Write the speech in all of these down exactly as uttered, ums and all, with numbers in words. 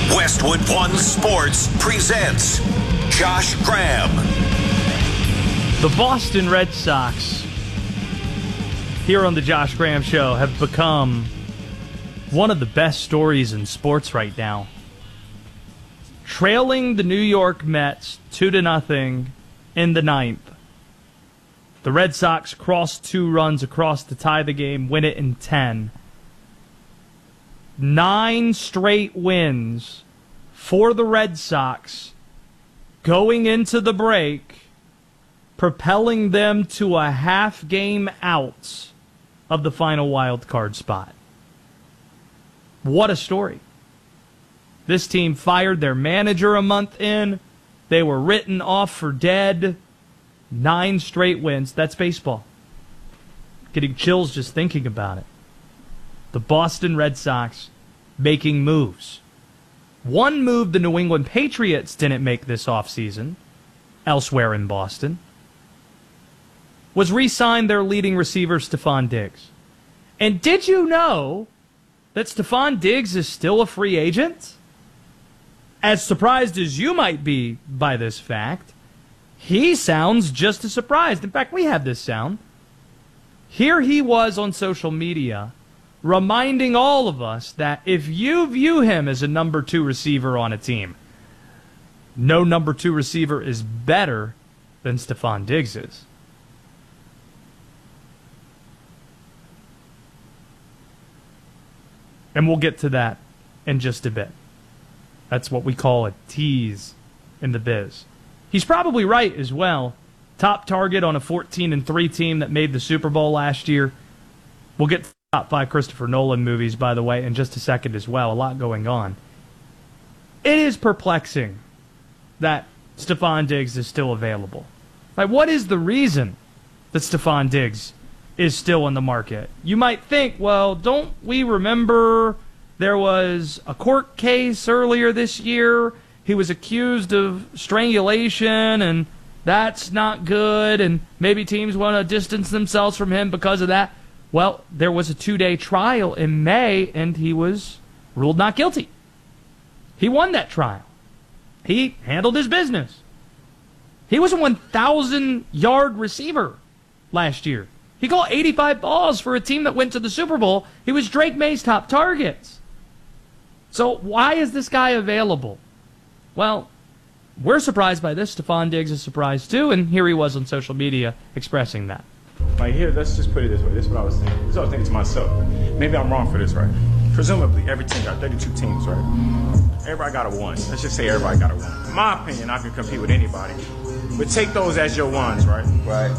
Westwood One Sports presents Josh Graham. The Boston Red Sox, here on the Josh Graham Show, have become one of the best stories in sports right now. Trailing the New York Mets two to nothing in the ninth, the Red Sox cross two runs across to tie the game, win it in ten. Nine straight wins for the Red Sox going into the break, propelling them to a half game out of the final wild card spot. What a story. This team fired their manager a month in. They were written off for dead. Nine straight wins. That's baseball. Getting chills just thinking about it. The Boston Red Sox making moves. One move the New England Patriots didn't make this offseason, elsewhere in Boston, was re-sign their leading receiver, Stephon Diggs. And did you know that Stephon Diggs is still a free agent? As surprised as you might be by this fact, he sounds just as surprised. In fact, we have this sound. Here he was on social media reminding all of us that if you view him as a number two receiver on a team, no number two receiver is better than Stephon Diggs is. And we'll get to that in just a bit. That's what we call a tease in the biz. He's probably right as well. Top target on a fourteen and three team that made the Super Bowl last year. We'll get to the top five Christopher Nolan movies, by the way, in just a second as well. A lot going on. It is perplexing that Stephon Diggs is still available. Like, what is the reason that Stephon Diggs is still in the market? You might think, well, don't we remember there was a court case earlier this year? He was accused of strangulation, and that's not good, and maybe teams want to distance themselves from him because of that. Well, there was a two-day trial in May, and he was ruled not guilty. He won that trial. He handled his business. He was a one thousand yard receiver last year. He caught eighty-five balls for a team that went to the Super Bowl. He was Drake May's top targets. So why is this guy available? Well, we're surprised by this. Stephon Diggs is surprised too, and here he was on social media expressing that. Like, here, let's just put it this way. This is what I was thinking. This is what I was thinking to myself. Maybe I'm wrong for this, right? Presumably, every team got thirty-two teams, right? Everybody got a one. Let's just say everybody got a one. In my opinion, I can compete with anybody. But take those as your ones, right? Right.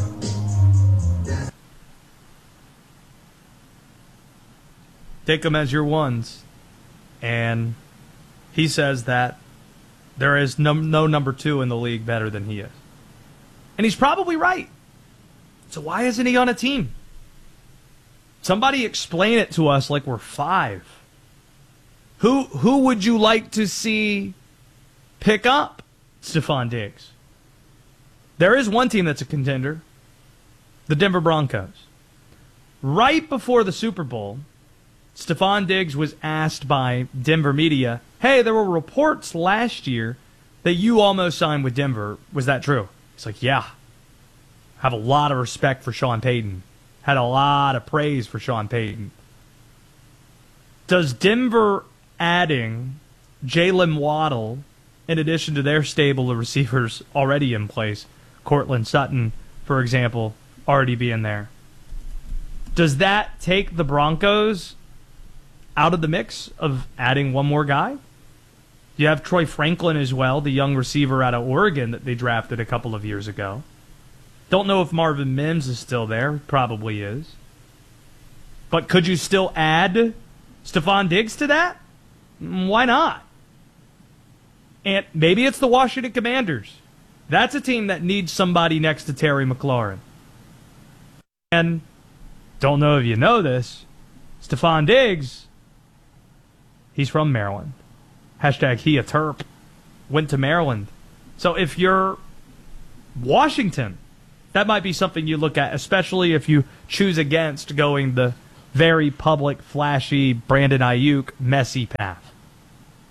Take them as your ones. And he says that there is no, no number two in the league better than he is. And he's probably right. So why isn't he on a team? Somebody explain it to us like we're five. Who who would you like to see pick up Stephon Diggs? There is one team that's a contender, the Denver Broncos. Right before the Super Bowl, Stephon Diggs was asked by Denver media, hey, there were reports last year that you almost signed with Denver. Was that true? He's like, yeah. Have a lot of respect for Sean Payton. Had a lot of praise for Sean Payton. Does Denver adding Jalen Waddle, in addition to their stable of receivers already in place, Cortland Sutton, for example, already being there, does that take the Broncos out of the mix of adding one more guy? You have Troy Franklin as well, the young receiver out of Oregon that they drafted a couple of years ago. Don't know if Marvin Mims is still there. Probably is. But could you still add Stephon Diggs to that? Why not? And maybe it's the Washington Commanders. That's a team that needs somebody next to Terry McLaurin. And don't know if you know this, Stephon Diggs, he's from Maryland. Hashtag he a Terp. Went to Maryland. So if you're Washington, that might be something you look at, especially if you choose against going the very public, flashy, Brandon Ayuk, messy path.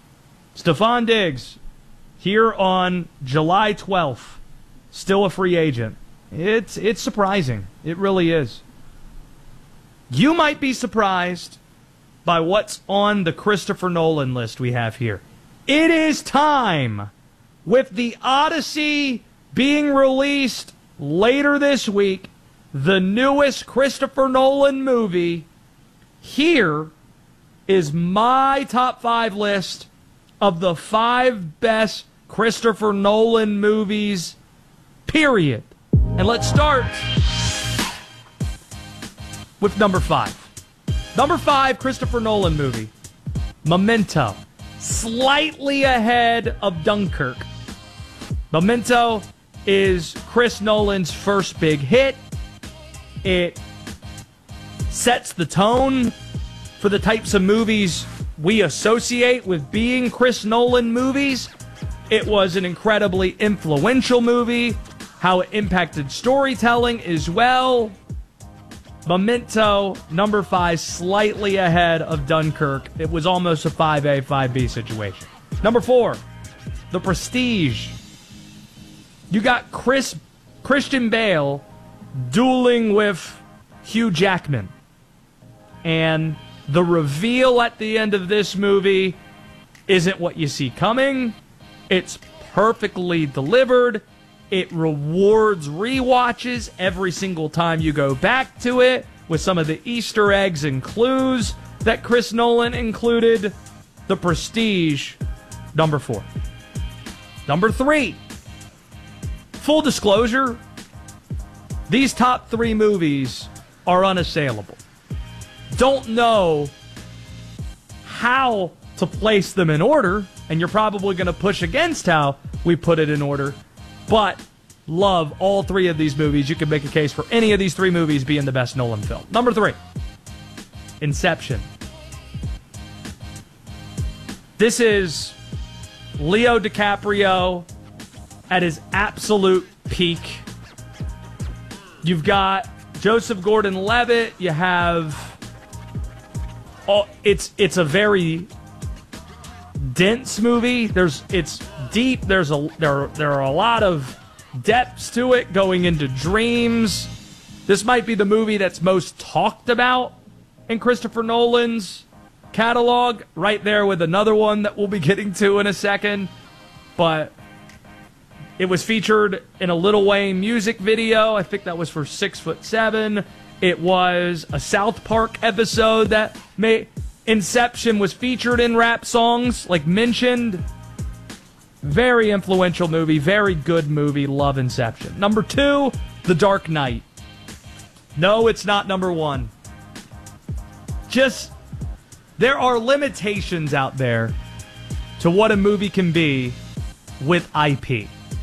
Stephon Diggs, here on July twelfth, still a free agent. It's it's surprising. It really is. You might be surprised by what's on the Christopher Nolan list we have here. It is time, with The Odyssey being released later this week, the newest Christopher Nolan movie. Here is my top five list of the five best Christopher Nolan movies, period. And let's start with number five. Number five Christopher Nolan movie, Memento. Slightly ahead of Dunkirk. Memento is Chris Nolan's first big hit. It sets the tone for the types of movies we associate with being Chris Nolan movies. It was an incredibly influential movie, how it impacted storytelling as well. Memento, number five, slightly ahead of Dunkirk. It was almost a five A, five B situation. Number four, The Prestige. You got Chris Christian Bale dueling with Hugh Jackman. And the reveal at the end of this movie isn't what you see coming. It's perfectly delivered. It rewards rewatches every single time you go back to it with some of the Easter eggs and clues that Chris Nolan included. The Prestige, number four. Number three, full disclosure, these top three movies are unassailable. Don't know how to place them in order, and you're probably going to push against how we put it in order, but love all three of these movies. You can make a case for any of these three movies being the best Nolan film. Number three, Inception. This is Leo DiCaprio at his absolute peak. You've got Joseph Gordon-Levitt. You have... Oh, it's it's a very dense movie. There's it's deep. There's a there there are a lot of depths to it, going into dreams. This might be the movie that's most talked about in Christopher Nolan's catalog, right there with another one that we'll be getting to in a second. But it was featured in a Lil Wayne music video. I think that was for Six Foot Seven. It was a South Park episode that made Inception was featured in rap songs, like mentioned. Very influential movie, very good movie. Love Inception. Number two, The Dark Knight. No, it's not number one. Just, there are limitations out there to what a movie can be with I P.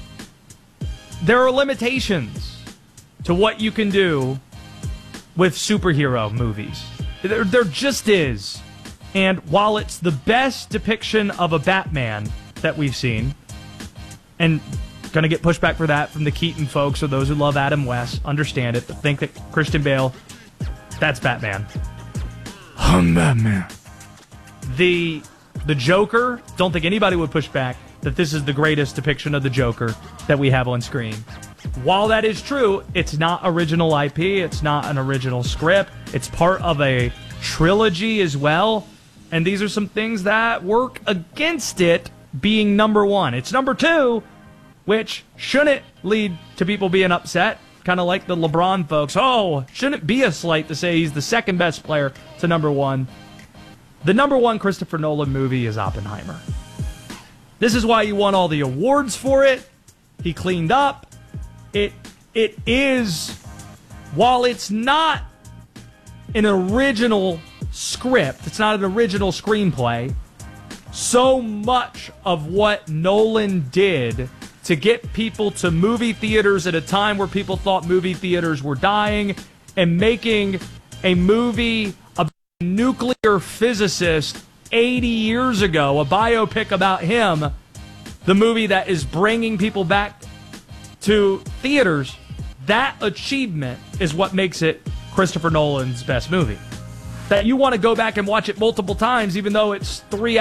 There are limitations to what you can do with superhero movies. There, there just is. And while it's the best depiction of a Batman that we've seen, and gonna get pushback for that from the Keaton folks or those who love Adam West, understand it, but think that Christian Bale, that's Batman. I'm Batman. The, the Joker, don't think anybody would push back that this is the greatest depiction of the Joker that we have on screen. While that is true, it's not original I P. It's not an original script. It's part of a trilogy as well. And these are some things that work against it being number one. It's number two, which shouldn't lead to people being upset. Kind of like the LeBron folks. Oh, shouldn't be a slight to say he's the second best player to number one. The number one Christopher Nolan movie is Oppenheimer. This is why he won all the awards for it. He cleaned up. It it is, while it's not an original script, it's not an original screenplay, so much of what Nolan did to get people to movie theaters at a time where people thought movie theaters were dying, and making a movie about a nuclear physicist eighty years ago, a biopic about him, the movie that is bringing people back to theaters, that achievement is what makes it Christopher Nolan's best movie. That you want to go back and watch it multiple times, even though it's three